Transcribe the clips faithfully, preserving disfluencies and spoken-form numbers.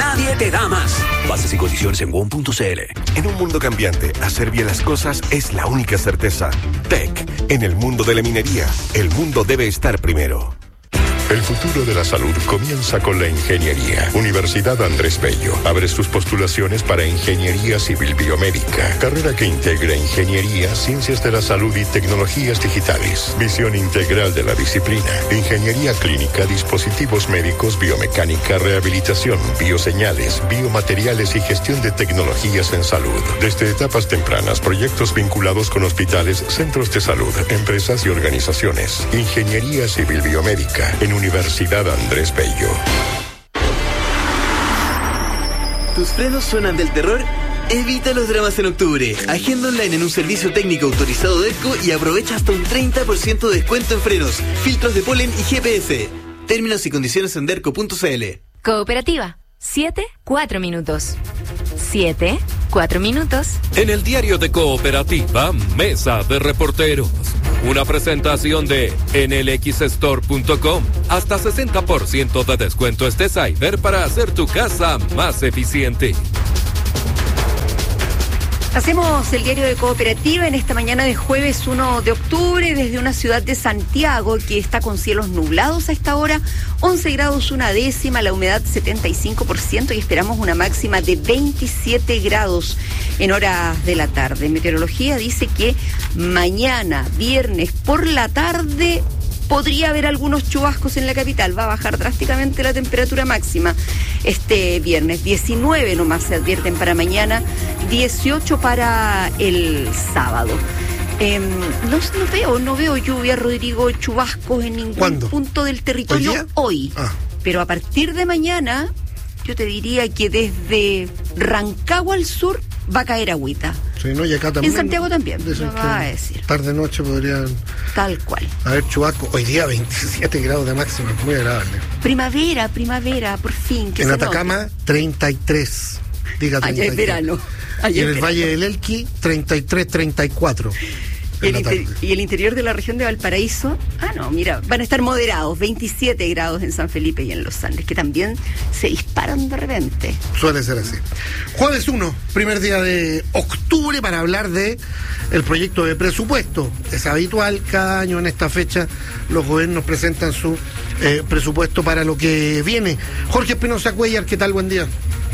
nadie te da más. Bases y condiciones en W O M punto C L. En un mundo cambiante, hacer bien las cosas es la única certeza. T E C. En el mundo de la minería, el mundo debe estar primero. El futuro de la salud comienza con la ingeniería. Universidad Andrés Bello abre sus postulaciones para Ingeniería Civil Biomédica, carrera que integra ingeniería, ciencias de la salud y tecnologías digitales. Visión integral de la disciplina. Ingeniería clínica, dispositivos médicos, biomecánica, rehabilitación, bioseñales, biomateriales y gestión de tecnologías en salud. Desde etapas tempranas, proyectos vinculados con hospitales, centros de salud, empresas y organizaciones. Ingeniería Civil Biomédica en Universidad Andrés Bello. ¿Tus frenos suenan del terror? Evita los dramas en octubre. Agenda online en un servicio técnico autorizado de ERCO y aprovecha hasta un treinta por ciento de descuento en frenos, filtros de polen y G P S. Términos y condiciones en derco punto c l. Cooperativa. Siete, cuatro minutos. Siete, cuatro minutos. En el diario de Cooperativa, Mesa de Reporteros. Una presentación de N L X store punto com. Hasta sesenta por ciento de descuento este Cyber para hacer tu casa más eficiente. Hacemos el diario de Cooperativa en esta mañana de jueves uno de octubre desde una ciudad de Santiago que está con cielos nublados a esta hora, once grados una décima, la humedad setenta y cinco por ciento y esperamos una máxima de veintisiete grados en horas de la tarde. Meteorología dice que mañana, viernes por la tarde, podría haber algunos chubascos en la capital. Va a bajar drásticamente la temperatura máxima este viernes. diecinueve nomás se advierten para mañana, dieciocho para el sábado. Eh, no, no veo, no veo lluvia, Rodrigo, chubascos en ningún ¿Cuándo? punto del territorio hoy. hoy. Ah. Pero a partir de mañana, yo te diría que desde Rancagua al sur va a caer agüita. Sí, ¿no? Y acá también. En Santiago también, lo va a decir. Tarde noche podrían. Tal cual. haber chubasco. Hoy día veintisiete grados de máxima, muy agradable. Primavera, primavera, por fin. En Atacama, note. treinta y tres. Diga treinta y tres. Ayer verano. Ayer y en el verano. Valle del Elqui, treinta y tres, treinta y cuatro. Y el, inter- y el interior de la región de Valparaíso, ah no, mira, van a estar moderados, veintisiete grados en San Felipe y en Los Andes, que también se disparan de repente. Suele ser así. Jueves uno, primer día de octubre para hablar de el proyecto de presupuesto. Es habitual, cada año en esta fecha los gobiernos presentan su eh, presupuesto para lo que viene. Jorge Espinosa Cuellar, ¿qué tal? Buen día.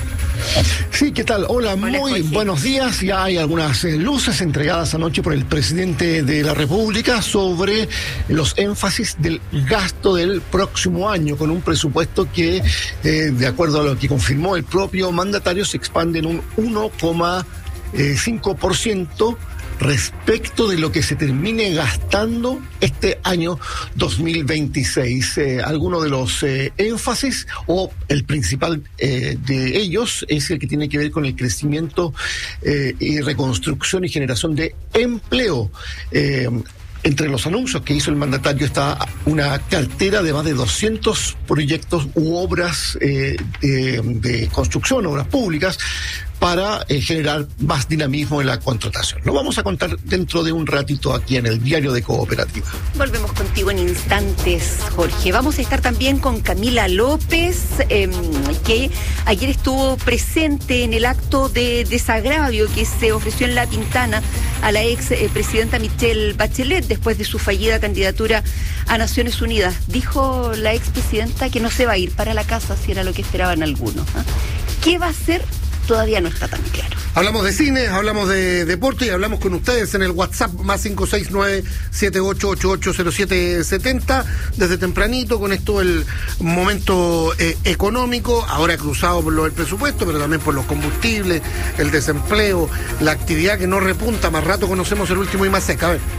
Sí, ¿qué tal? Hola, Hola muy Jorge. buenos días. Ya hay algunas eh, luces entregadas anoche por el presidente de la República sobre los énfasis del gasto del próximo año, con un presupuesto que, eh, de acuerdo a lo que confirmó el propio mandatario, se expande en un uno coma cinco por ciento respecto de lo que se termine gastando este año dos mil veintiséis. Eh, algunos de los eh, énfasis, o el principal eh, de ellos, es el que tiene que ver con el crecimiento eh, y reconstrucción y generación de empleo. Eh, Entre los anuncios que hizo el mandatario está una cartera de más de doscientos proyectos u obras eh, de, de construcción, obras públicas, para eh, generar más dinamismo en la contratación. Lo vamos a contar dentro de un ratito aquí en el diario de Cooperativa. Volvemos contigo en instantes, Jorge. Vamos a estar también con Camila López, eh, que ayer estuvo presente en el acto de desagravio que se ofreció en La Pintana a la ex eh, presidenta Michelle Bachelet después de su fallida candidatura a Naciones Unidas. Dijo la ex presidenta que no se va a ir para la casa, si era lo que esperaban algunos. ¿eh? ¿Qué va a hacer? Todavía no está tan claro. Hablamos de cine, hablamos de deporte y hablamos con ustedes en el WhatsApp más cinco seis nueve, siete ocho ocho ocho, cero siete siete cero desde tempranito con esto el momento eh, económico, ahora cruzado por lo del presupuesto, pero también por los combustibles, el desempleo, la actividad que no repunta. Más rato conocemos el último y más seca. A ver.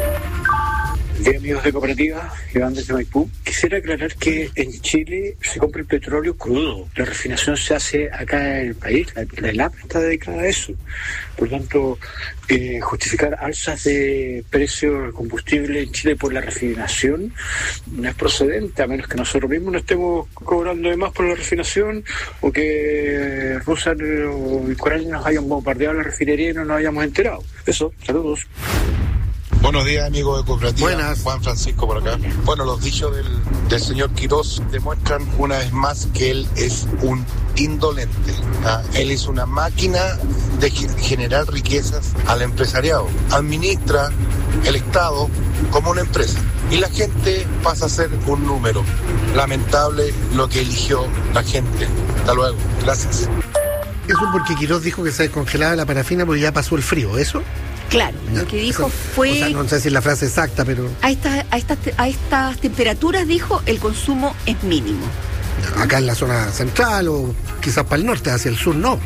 Bien, amigos de Cooperativa, Iván desde Maipú. Quisiera aclarar que en Chile se compra el petróleo crudo. La refinación se hace acá en el país. La, la ELAP está dedicada a eso. Por lo tanto, eh, justificar alzas de precio del combustible en Chile por la refinación no es procedente, a menos que nosotros mismos no estemos cobrando de más por la refinación o que Rusia o Ucrania nos hayan bombardeado la refinería y no nos hayamos enterado. Eso, saludos. Buenos días, amigos de Cooperativa. Buenas. Juan Francisco por acá. Bueno, los dichos del, del señor Quirós demuestran una vez más que él es un indolente. ¿ah? Él es una máquina de generar riquezas al empresariado. Administra el Estado como una empresa. Y la gente pasa a ser un número. Lamentable lo que eligió la gente. Hasta luego. Gracias. Eso porque Quirós dijo que se descongelaba la parafina porque ya pasó el frío, ¿eso? Claro, Ya, lo que dijo eso, fue... O sea, no sé si es la frase exacta, pero... A estas, a, estas, a estas temperaturas, dijo, el consumo es mínimo. Acá en la zona central o quizás para el norte, hacia el sur no.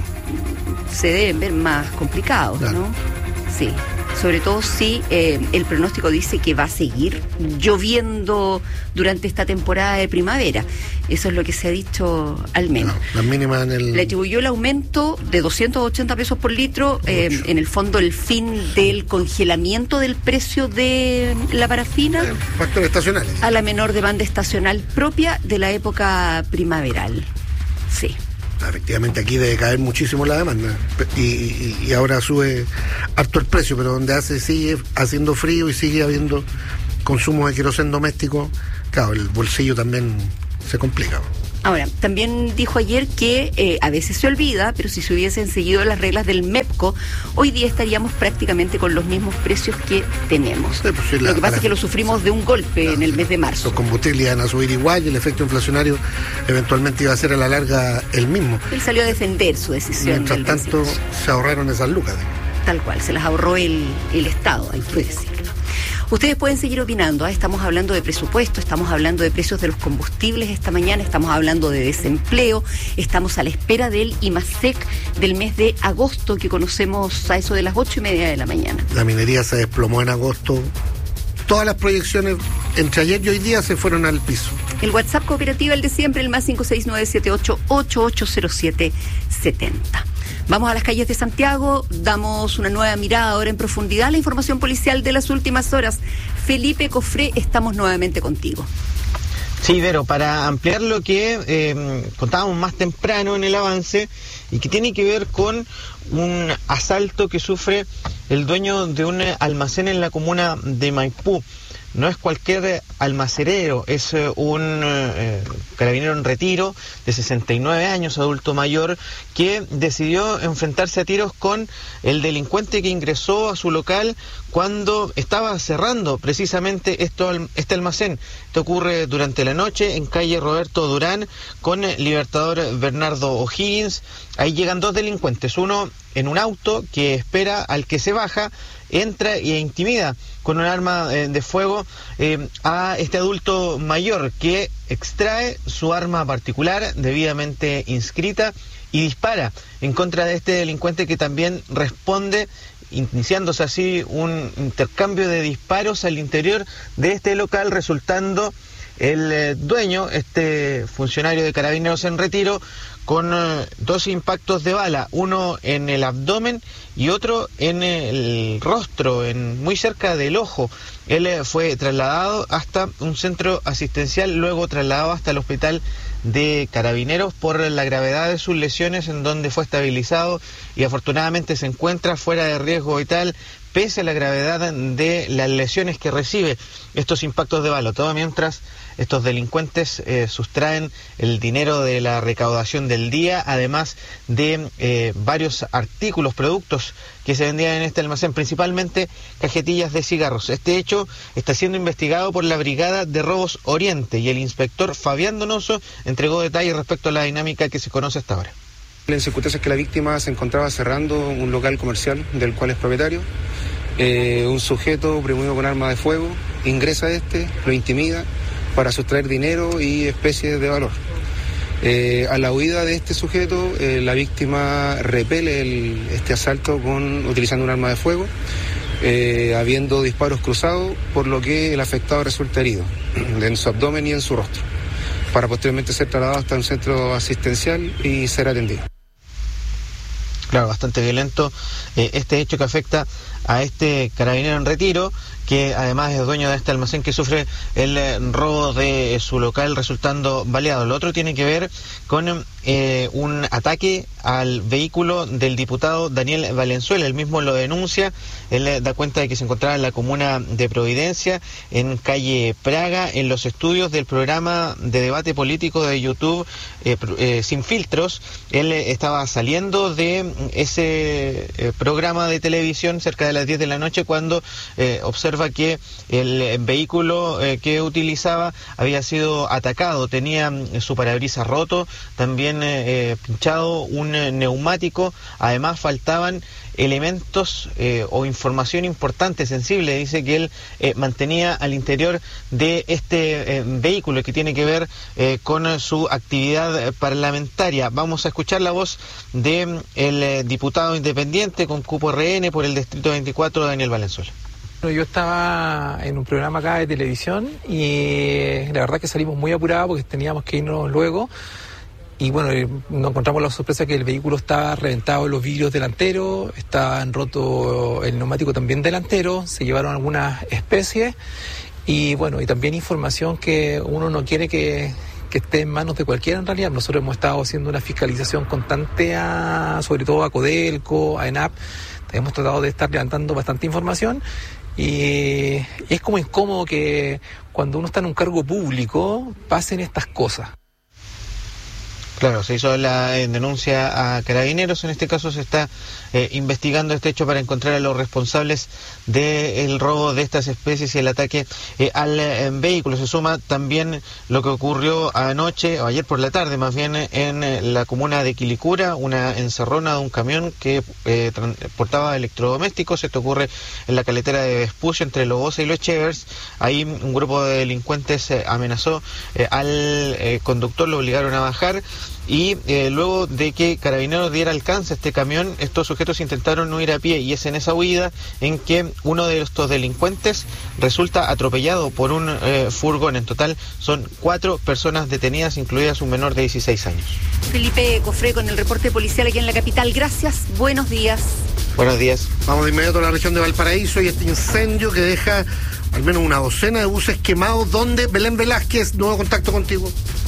Se deben ver más complicados, Claro. ¿no? Sí, sobre todo si eh, el pronóstico dice que va a seguir lloviendo durante esta temporada de primavera. Eso es lo que se ha dicho al menos. No, las mínimas en el... Le atribuyó el aumento de doscientos ochenta pesos por litro, eh, en el fondo el fin del congelamiento del precio de la parafina, eh, factores estacionales. a la menor demanda estacional propia de la época primaveral. Sí. Efectivamente aquí debe caer muchísimo la demanda y, y, y ahora sube harto el precio, pero donde hace sigue haciendo frío y sigue habiendo consumo de queroseno doméstico, claro, el bolsillo también se complica. Ahora, también dijo ayer que eh, a veces se olvida, pero si se hubiesen seguido las reglas del MEPCO, hoy día estaríamos prácticamente con los mismos precios que tenemos. Sí, pues sí, la- lo que pasa la- es que lo sufrimos de un golpe Claro, en el sí, mes de marzo. Los combustibles iban a subir igual y el efecto inflacionario eventualmente iba a ser a la larga el mismo. Él salió a defender su decisión. Mientras del tanto veintiocho. se ahorraron esas lucas. Tal cual, se las ahorró el, el Estado, hay que decirlo. Ustedes pueden seguir opinando, ¿eh? Estamos hablando de presupuesto, estamos hablando de precios de los combustibles esta mañana, estamos hablando de desempleo, estamos a la espera del IMASEC del mes de agosto que conocemos a eso de las ocho y media de la mañana. La minería se desplomó en agosto. Todas las proyecciones entre ayer y hoy día se fueron al piso. El WhatsApp cooperativa, el de siempre, el más cinco seis nueve siete ocho ocho ocho cero siete siete cero. Vamos a las calles de Santiago, damos una nueva mirada ahora en profundidad a la información policial de las últimas horas. Felipe Cofré, estamos nuevamente contigo. Sí, Vero, para ampliar lo que eh, contábamos más temprano en el avance y que tiene que ver con un asalto que sufre el dueño de un almacén en la comuna de Maipú. No es cualquier almacenero, es eh, un eh, carabinero en retiro de sesenta y nueve años, adulto mayor, que decidió enfrentarse a tiros con el delincuente que ingresó a su local cuando estaba cerrando precisamente esto, este almacén. Esto ocurre durante la noche en calle Roberto Durán con el Libertador Bernardo O'Higgins. Ahí llegan dos delincuentes, uno en un auto que espera al que se baja, entra e intimida con un arma eh, de fuego eh, a este adulto mayor que extrae su arma particular debidamente inscrita y dispara en contra de este delincuente que también responde, iniciándose así un intercambio de disparos al interior de este local, resultando el eh, dueño, este funcionario de Carabineros en retiro, con eh, dos impactos de bala, uno en el abdomen y otro en el rostro, en muy cerca del ojo. Él eh, fue trasladado hasta un centro asistencial, luego trasladado hasta el hospital de Carabineros por la gravedad de sus lesiones, en donde fue estabilizado y afortunadamente se encuentra fuera de riesgo vital, pese a la gravedad de las lesiones que recibe estos impactos de bala. Todo mientras estos delincuentes eh, sustraen el dinero de la recaudación del día, además de eh, varios artículos, productos que se vendían en este almacén, principalmente cajetillas de cigarros. Este hecho está siendo investigado por la Brigada de Robos Oriente y el inspector Fabián Donoso entregó detalles respecto a la dinámica que se conoce hasta ahora. La circunstancia es que la víctima se encontraba cerrando un local comercial del cual es propietario. Eh, un sujeto oprimido con arma de fuego ingresa a este, lo intimida para sustraer dinero y especies de valor. Eh, a la huida de este sujeto, eh, la víctima repele el, este asalto con, utilizando un arma de fuego, eh, habiendo disparos cruzados, por lo que el afectado resulta herido en su abdomen y en su rostro, para posteriormente ser trasladado hasta un centro asistencial y ser atendido. Claro, bastante violento eh, este hecho que afecta a este carabinero en retiro, que además es dueño de este almacén que sufre el eh, robo de su local resultando baleado. Lo otro tiene que ver con eh, un ataque al vehículo del diputado Daniel Valenzuela. Él mismo lo denuncia. Él eh, da cuenta de que se encontraba en la comuna de Providencia, en calle Praga, en los estudios del programa de debate político de YouTube eh, eh, Sin Filtros. Él eh, estaba saliendo de ese eh, programa de televisión cerca de las diez de la noche cuando eh, observa que el vehículo eh, que utilizaba había sido atacado. Tenía eh, su parabrisas roto, también eh, pinchado un eh, neumático. Además faltaban elementos eh, o información importante, sensible. Dice que él eh, mantenía al interior de este eh, vehículo que tiene que ver eh, con su actividad parlamentaria. Vamos a escuchar la voz de el eh, diputado independiente con cupo R N por el Distrito veinticuatro, Daniel Valenzuela. Yo estaba en un programa acá de televisión y la verdad que salimos muy apurados porque teníamos que irnos luego. Y bueno, nos encontramos la sorpresa que el vehículo estaba reventado en los vidrios delanteros, estaban roto el neumático también delantero, se llevaron algunas especies y bueno, y también información que uno no quiere que, que esté en manos de cualquiera en realidad. Nosotros hemos estado haciendo una fiscalización constante, a, sobre todo a Codelco, a ENAP, hemos tratado de estar levantando bastante información y, y es como incómodo que cuando uno está en un cargo público pasen estas cosas. Claro, se hizo la eh, denuncia a Carabineros. En este caso se está eh, investigando este hecho para encontrar a los responsables del robo de estas especies y el ataque eh, al eh, vehículo. Se suma también lo que ocurrió anoche, o ayer por la tarde más bien, en eh, la comuna de Quilicura, una encerrona de un camión que eh, transportaba electrodomésticos. Esto ocurre en la caletera de Vespucio, entre Lobosa y Los Chevers. Ahí un grupo de delincuentes eh, amenazó eh, al eh, conductor, lo obligaron a bajar. Y eh, luego de que Carabineros diera alcance a este camión, estos sujetos intentaron huir a pie y es en esa huida en que uno de estos delincuentes resulta atropellado por un eh, furgón. En total son cuatro personas detenidas, incluidas un menor de dieciséis años. Felipe Cofré con el reporte policial aquí en la capital. Gracias, buenos días. Buenos días. Vamos de inmediato a la región de Valparaíso y este incendio que deja al menos una docena de buses quemados. ¿Dónde? Belén Velázquez, nuevo contacto contigo.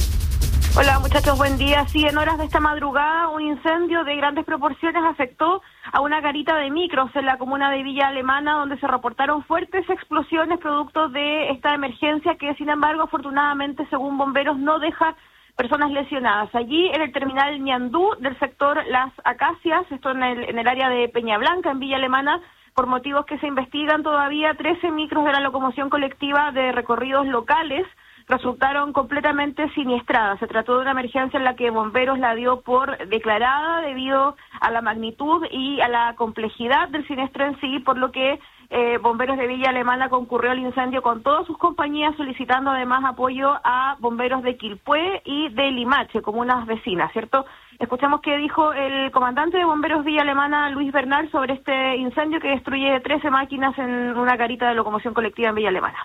Hola muchachos, buen día. Sí, en horas de esta madrugada un incendio de grandes proporciones afectó a una garita de micros en la comuna de Villa Alemana, donde se reportaron fuertes explosiones producto de esta emergencia que, sin embargo, afortunadamente, según bomberos, no deja personas lesionadas. Allí, en el terminal Ñandú del sector Las Acacias, esto en el, en el área de Peña Blanca, en Villa Alemana, por motivos que se investigan todavía, trece micros de la locomoción colectiva de recorridos locales resultaron completamente siniestradas. Se trató de una emergencia en la que Bomberos la dio por declarada debido a la magnitud y a la complejidad del siniestro en sí, por lo que eh, Bomberos de Villa Alemana concurrió al incendio con todas sus compañías, solicitando además apoyo a bomberos de Quilpué y de Limache, comunas vecinas, ¿cierto? Escuchamos qué dijo el comandante de Bomberos Villa Alemana, Luis Bernal, sobre este incendio que destruye trece máquinas en una garita de locomoción colectiva en Villa Alemana.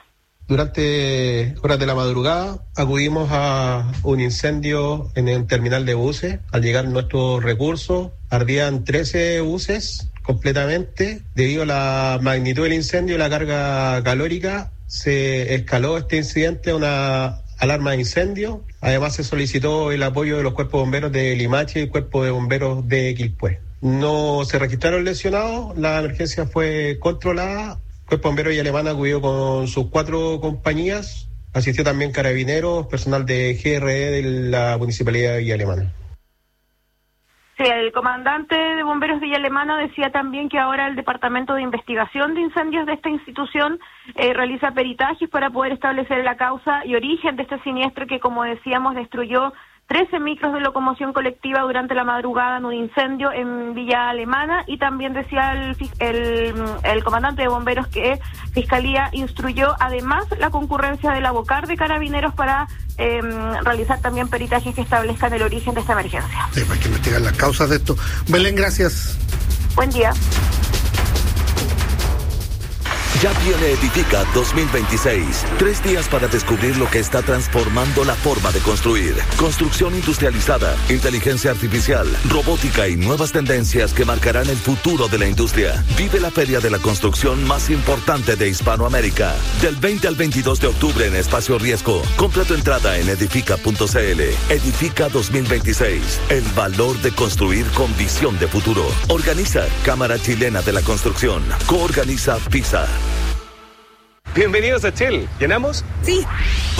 Durante horas de la madrugada acudimos a un incendio en el terminal de buses. Al llegar nuestros recursos, ardían trece buses completamente. Debido a la magnitud del incendio y la carga calórica, se escaló este incidente a una alarma de incendio. Además, se solicitó el apoyo de los cuerpos bomberos de Limache y el cuerpo de bomberos de Quilpué. No se registraron lesionados, la emergencia fue controlada. El Cuerpo Bombero Villa Alemana acudió con sus cuatro compañías, asistió también Carabineros, personal de G R E de la Municipalidad de Villa Alemana. Sí, el comandante de Bomberos Villa Alemana decía también que ahora el Departamento de Investigación de Incendios de esta institución eh, realiza peritajes para poder establecer la causa y origen de este siniestro que, como decíamos, destruyó trece micros de locomoción colectiva durante la madrugada en un incendio en Villa Alemana. Y también decía el, el, el comandante de bomberos que Fiscalía instruyó además la concurrencia de la Bocar de Carabineros para eh, realizar también peritajes que establezcan el origen de esta emergencia. Sí, hay que investigar las causas de esto. Belén, gracias. Buen día. Ya viene Edifica dos mil veintiséis. Tres días para descubrir lo que está transformando la forma de construir. Construcción industrializada, inteligencia artificial, robótica y nuevas tendencias que marcarán el futuro de la industria. Vive la feria de la construcción más importante de Hispanoamérica. Del veinte al veintidós de octubre en Espacio Riesgo. Compra tu entrada en edifica punto c l. Edifica dos mil veintiséis. El valor de construir con visión de futuro. Organiza Cámara Chilena de la Construcción. Coorganiza PISA. Bienvenidos a Shell. ¿Llenamos? Sí.